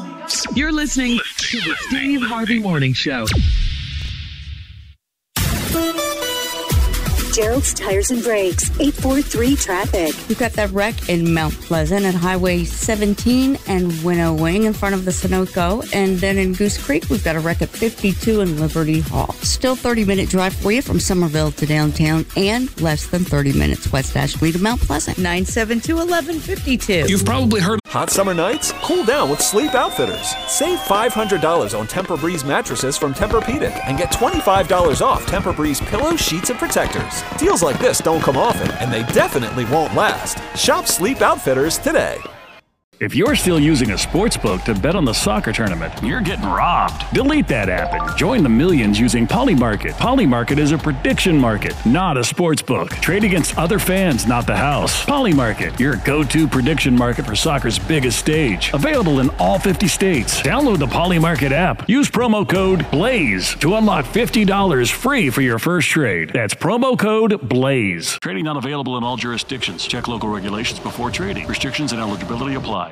lives. You're listening to the Steve Harvey Morning Show. Gerald's Tires and Brakes, 843 traffic. We've got that wreck in Mount Pleasant at Highway 17 and Winnow Wing in front of the Sunoco. And then in Goose Creek, we've got a wreck at 52 in Liberty Hall. Still 30-minute drive for you from Somerville to downtown and less than 30 minutes West Ashley to Mount Pleasant. 972-1152. You've probably heard hot summer nights? Cool down with Sleep Outfitters. Save $500 on Tempur-Breeze mattresses from Tempur-Pedic and get $25 off Tempur-Breeze pillows, sheets, and protectors. Deals like this don't come often, and they definitely won't last. Shop Sleep Outfitters today. If you're still using a sportsbook to bet on the soccer tournament, you're getting robbed. Delete that app and join the millions using Polymarket. Polymarket is a prediction market, not a sportsbook. Trade against other fans, not the house. Polymarket, your go-to prediction market for soccer's biggest stage. Available in all 50 states. Download the Polymarket app. Use promo code BLAZE to unlock $50 free for your first trade. That's promo code BLAZE. Trading not available in all jurisdictions. Check local regulations before trading. Restrictions and eligibility apply.